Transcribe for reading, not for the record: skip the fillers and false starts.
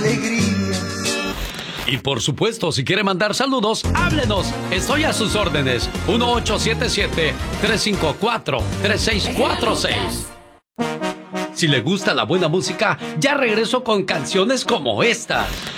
alegrías. Y por supuesto, si quiere mandar saludos, háblenos. Estoy a sus órdenes. 1877-354-3646. Si le gusta la buena música, ya regreso con canciones como esta.